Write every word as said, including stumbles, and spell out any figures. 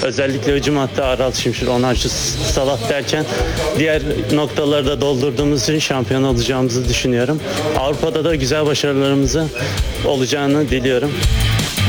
Özellikle hücum hattı Aral Şimşir, Onaçu, Salah derken diğer noktaları da doldurduğumuz için şampiyon olacağımızı düşünüyorum. Avrupa'da da güzel başarılarımızı olacağını diliyorum.